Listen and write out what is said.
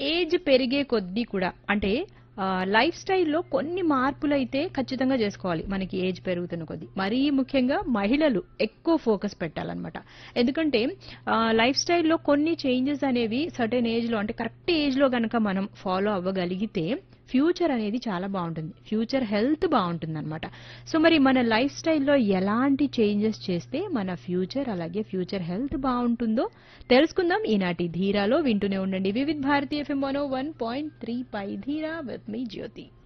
Age పెరిగే కొద్దీ కూడా అంటే లైఫ్ స్టైల్‌లో కొన్ని మార్పులైతే ఖచ్చితంగా జేసుకోవాలి. మనకి ఏజ్ పెరుగుతున్న కొద్దీ. మరీ ముఖ్యంగా మహిళలు ఎక్కువ ఫోకస్ పెట్టాలనమాట. ఎందుకంటే లైఫ్ స్టైల్‌లో కొన్ని చేంజెస్ అనేవి సర్టెన్ ఏజ్‌లో అంటే కరెక్ట్ ఏజ్‌లో గనక మనం ఫాలో అవ్వగలిగితే ఫ్యూచర్ అనేది చాలా బావుంటుంది. Future health బావుంటుందనమాట. సో, మరి మన లైఫ్ స్టైల్‌లో ఎలాంటి చేంజెస్ చేస్తే మన ఫ్యూచర్ అలాగే ఫ్యూచర్ హెల్త్ బావుంటుందో తెలుసుకుందాం ఈనాటి ధీరాలో. వింటూనే ఉండండి వివిధ్ భారతి ఎఫ్ఎం 101.3 పై ధీరా విత్ మీ జ్యోతి.